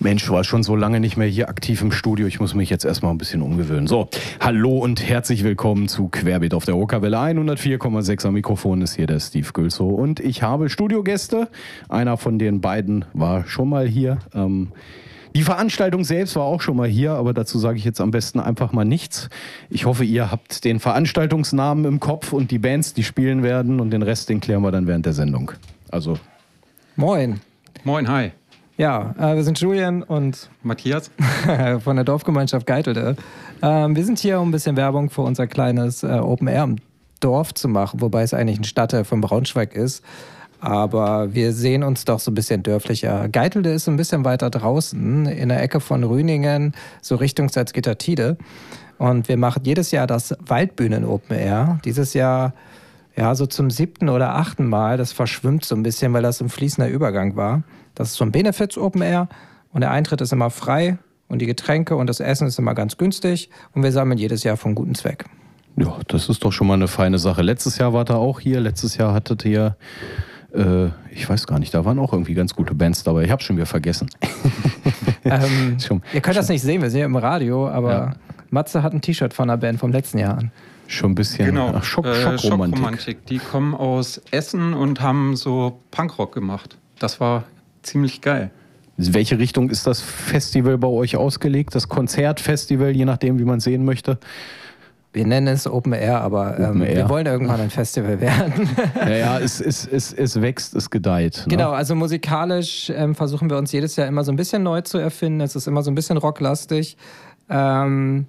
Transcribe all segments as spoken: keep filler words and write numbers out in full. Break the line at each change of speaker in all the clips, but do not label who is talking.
Mensch, war schon so lange nicht mehr hier aktiv im Studio. Ich muss mich jetzt erstmal ein bisschen umgewöhnen. So, hallo und herzlich willkommen zu Querbeet auf der Okerwelle. hundertvier Komma sechs am Mikrofon ist hier der Steve Gülzow. Und ich habe Studiogäste. Einer von den beiden war schon mal hier. Ähm, die Veranstaltung selbst war auch schon mal hier, aber dazu sage ich jetzt am besten einfach mal nichts. Ich hoffe, ihr habt den Veranstaltungsnamen im Kopf und die Bands, die spielen werden. Und den Rest, den klären wir dann während der Sendung. Also,
moin.
Moin, hi.
Ja, äh, wir sind Julian und
Matthias
von der Dorfgemeinschaft Geitelde. Ähm, wir sind hier, um ein bisschen Werbung für unser kleines äh, Open Air im Dorf zu machen, wobei es eigentlich ein Stadtteil von Braunschweig ist. Aber wir sehen uns doch so ein bisschen dörflicher. Geitelde ist so ein bisschen weiter draußen, in der Ecke von Rüningen, so Richtung Salzgitter-Tide. Und wir machen jedes Jahr das Waldbühnen Open Air. Dieses Jahr ja so zum siebten oder achten Mal. Das verschwimmt so ein bisschen, weil das ein fließender Übergang war. Das ist so ein Benefits Open Air und der Eintritt ist immer frei und die Getränke und das Essen ist immer ganz günstig und wir sammeln jedes Jahr vom guten Zweck.
Ja, das ist doch schon mal eine feine Sache. Letztes Jahr wart ihr auch hier, letztes Jahr hattet ihr, äh, ich weiß gar nicht, da waren auch irgendwie ganz gute Bands dabei. Ich hab's schon wieder vergessen.
ähm,
schon,
ihr könnt
schon.
das nicht sehen, wir sind ja im Radio, aber ja. Matze hat ein T-Shirt von einer Band vom letzten Jahr an.
Schon ein bisschen
genau.
Ach, Schock,
äh,
Schockromantik.
Schockromantik. Die kommen aus Essen und haben so Punkrock gemacht. Das war ziemlich geil.
In welche Richtung ist das Festival bei euch ausgelegt? Das Konzertfestival, je nachdem, wie man es sehen möchte?
Wir nennen es Open Air, aber ähm, Open Air. Wir wollen irgendwann ein Festival werden.
Naja, es, es, es, es wächst, es gedeiht. Ne?
Genau, also musikalisch ähm, versuchen wir uns jedes Jahr immer so ein bisschen neu zu erfinden. Es ist immer so ein bisschen rocklastig. Ähm,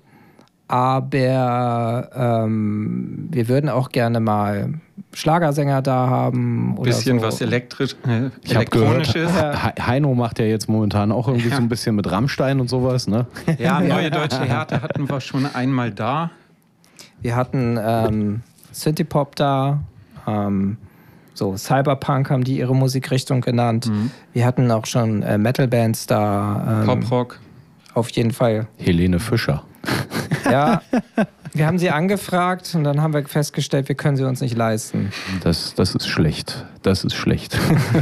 aber ähm, wir würden auch gerne mal Schlagersänger da haben. Oder
bisschen
so.
was elektrisch, äh,
ich elektronisches.
Gehört,
He- Heino macht ja jetzt momentan auch irgendwie ja. so ein bisschen mit Rammstein und sowas, ne?
Ja, Neue Deutsche Härte hatten wir schon einmal da.
Wir hatten ähm, Synthie-Pop da, ähm, so Cyberpunk haben die ihre Musikrichtung genannt. Mhm. Wir hatten auch schon äh, Metal-Bands da.
Ähm, Poprock.
Auf jeden Fall.
Helene Fischer.
Ja, wir haben sie angefragt und dann haben wir festgestellt, wir können sie uns nicht leisten.
Das, das ist schlecht. Das ist schlecht.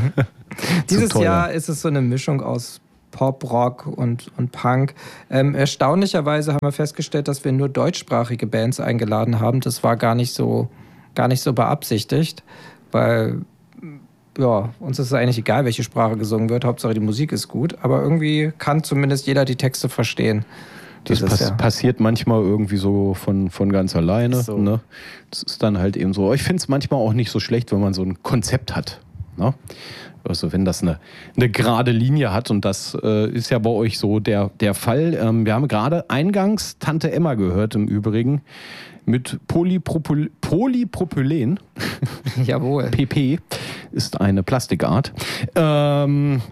Dieses Jahr ist es so eine Mischung aus Pop, Rock und, und Punk. Ähm, erstaunlicherweise haben wir festgestellt, dass wir nur deutschsprachige Bands eingeladen haben. Das war gar nicht so, gar nicht so beabsichtigt, weil ja, uns ist es eigentlich egal, welche Sprache gesungen wird. Hauptsache die Musik ist gut. Aber irgendwie kann zumindest jeder die Texte verstehen.
Das pass- passiert manchmal irgendwie so von, von ganz alleine.
So.
Ne? Das ist dann halt eben so. Ich finde es manchmal auch nicht so schlecht, wenn man so ein Konzept hat. Ne? Also wenn das eine, eine gerade Linie hat, und das äh, ist ja bei euch so der, der Fall. Ähm, wir haben gerade eingangs Tante Emma gehört im Übrigen mit Polypropyl- Polypropylen.
Jawohl.
P P ist eine Plastikart. Ähm,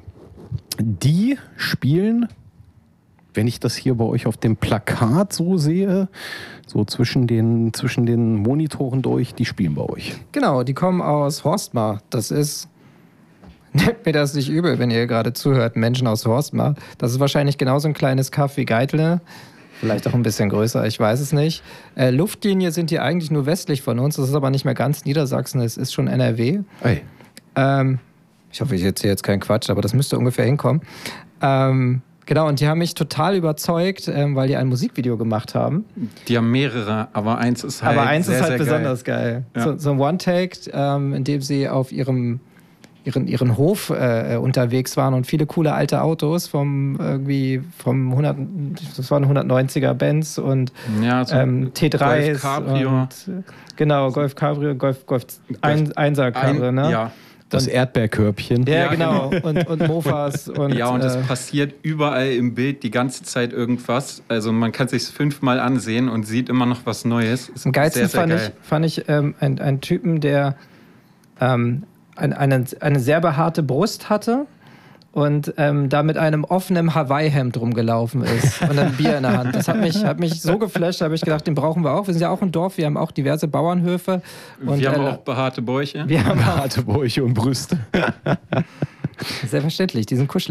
die spielen, wenn ich das hier bei euch auf dem Plakat so sehe, so zwischen den, zwischen den Monitoren durch, die spielen bei euch.
Genau, die kommen aus Horstmar. Das ist, nehmt mir das nicht übel, wenn ihr gerade zuhört, Menschen aus Horstmar. Das ist wahrscheinlich genauso ein kleines Kaff wie Geitele. Vielleicht auch ein bisschen größer, ich weiß es nicht. Äh, Luftlinie sind die eigentlich nur westlich von uns. Das ist aber nicht mehr ganz Niedersachsen, es ist schon N R W.
Hey.
Ähm, ich hoffe, ich erzähle jetzt keinen Quatsch, aber das müsste ungefähr hinkommen. Ähm, Genau, und die haben mich total überzeugt, ähm, weil die ein Musikvideo gemacht haben.
Die haben mehrere, aber eins ist halt
Aber eins
sehr,
ist halt
sehr
besonders geil.
geil.
So,
Ja.
so ein One-Take, ähm, in dem sie auf ihrem, ihren, ihren Hof äh, unterwegs waren und viele coole alte Autos vom irgendwie vom hundert, das waren hundertneunziger Benz und
ja, so
ähm, T drei
Golf Cabrio.
Und, genau, Golf Cabrio, Golf, Golf ein, Einser Cabrio,
ein,
ne?
Ja.
Das
und,
Erdbeerkörbchen.
Ja,
Ja,
genau. Und, und Mofas. Und,
ja, und es
äh,
passiert überall im Bild die ganze Zeit irgendwas. Also man kann es sich fünfmal ansehen und sieht immer noch was Neues. Ist
am geilsten
sehr, sehr
fand,
geil.
ich, fand ich ähm, einen, einen Typen, der ähm, ein, eine, eine sehr behaarte Brust hatte und ähm, da mit einem offenen Hawaii-Hemd rumgelaufen ist und ein Bier in der Hand. Das hat mich, hat mich so geflasht, da habe ich gedacht, den brauchen wir auch. Wir sind ja auch ein Dorf, wir haben auch diverse Bauernhöfe. Und,
wir haben
äh,
auch behaarte Bäuche.
Wir haben
Behaarte Bäuche und Brüste.
Selbstverständlich, die sind kuschelig.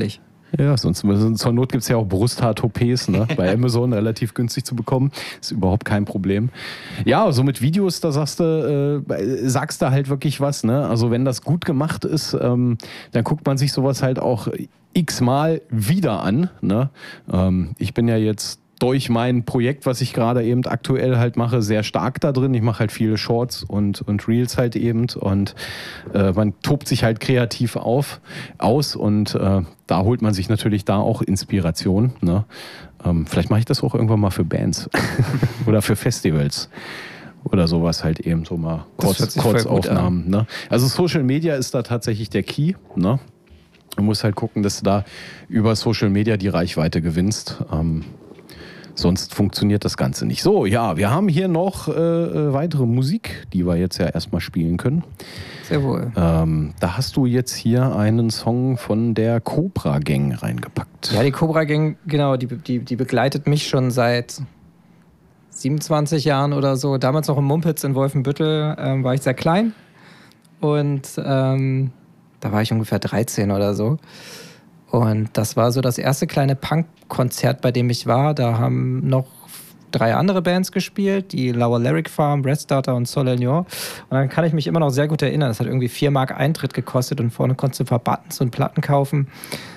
Ja, sonst zur Not gibt es ja auch Brusthaar-Toupets, ne? Bei Amazon relativ günstig zu bekommen. Ist überhaupt kein Problem. Ja, so mit Videos, da sagst du, äh, sagst du halt wirklich was, ne? Also wenn das gut gemacht ist, ähm, dann guckt man sich sowas halt auch x-mal wieder an, ne? Ähm, ich bin ja jetzt durch mein Projekt, was ich gerade eben aktuell halt mache, sehr stark da drin. Ich mache halt viele Shorts und, und Reels halt eben und äh, man tobt sich halt kreativ auf, aus und äh, da holt man sich natürlich da auch Inspiration. Ne? Ähm, vielleicht mache ich das auch irgendwann mal für Bands oder für Festivals. Oder sowas halt eben so mal Kurz, Kurzaufnahmen. Ne? Also Social Media ist da tatsächlich der Key. Ne? Du musst halt gucken, dass du da über Social Media die Reichweite gewinnst. Ähm, Sonst funktioniert das Ganze nicht. So, ja, wir haben hier noch äh, weitere Musik, die wir jetzt ja erstmal spielen können.
Sehr wohl.
Ähm, da hast du jetzt hier einen Song von der Cobra Gang reingepackt.
Ja, die Cobra Gang, genau, die, die, die begleitet mich schon seit siebenundzwanzig Jahren oder so. Damals noch im Mumpitz in Wolfenbüttel ähm, war ich sehr klein. Und ähm, da war ich ungefähr dreizehn oder so. Und das war so das erste kleine Punk-Konzert, bei dem ich war. Da haben noch drei andere Bands gespielt, die Lower Lyric Farm, Red Starter und Sol Union. Und dann kann ich mich immer noch sehr gut erinnern. Das hat irgendwie vier Mark Eintritt gekostet und vorne konntest du ein paar Buttons und Platten kaufen.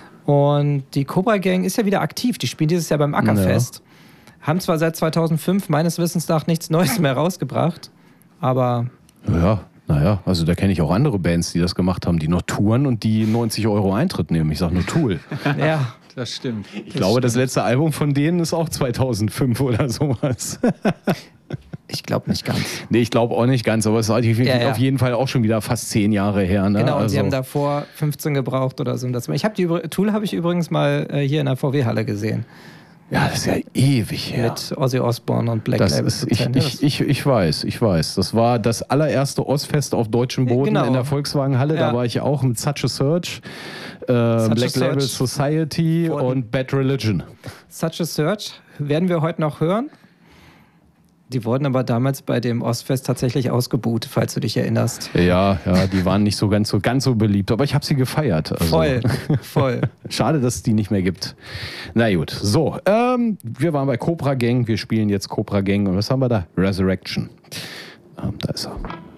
Und die Cobra Gang ist ja wieder aktiv. Die spielen dieses Jahr beim Ackerfest. Ja. Haben zwar seit zweitausendfünf meines Wissens nach nichts Neues mehr rausgebracht, aber...
Ja. Naja, also da kenne ich auch andere Bands, die das gemacht haben, die noch touren und die neunzig Euro Eintritt nehmen. Ich sage nur Tool.
Ja, das stimmt.
Ich
das
glaube,
stimmt.
Das letzte Album von denen ist auch zweitausendfünf oder sowas.
Ich glaube nicht ganz.
Nee, ich glaube auch nicht ganz, aber es ist
Ja, ja.
auf jeden Fall auch schon wieder fast zehn Jahre her. Ne?
Genau, und
also
sie haben davor fünfzehn gebraucht oder so. Ich habe die Tool habe ich übrigens mal äh, hier in der V W-Halle gesehen.
Ja, das ist ja ewig her.
Mit Ozzy Osbourne und Black
Das
Label.
ist, ich, ich, ich, ich weiß, ich weiß. Das war das allererste Ozfest auf deutschem Boden
Genau.
in der Volkswagen-Halle.
Ja.
Da war ich auch mit Such a Search, äh,
Such
Black
a
Label
Search.
Society
Wurden-
und Bad Religion.
Such a Search werden wir heute noch hören. Die wurden aber damals bei dem Ostfest tatsächlich ausgebuht, falls du dich erinnerst.
Ja, ja, die waren nicht so ganz so, ganz so beliebt, aber ich habe sie gefeiert. Also.
Voll, voll.
Schade, dass es die nicht mehr gibt. Na gut, so, ähm, wir waren bei Cobra Gang, wir spielen jetzt Cobra Gang und was haben wir da? Resurrection. Ähm, da ist er.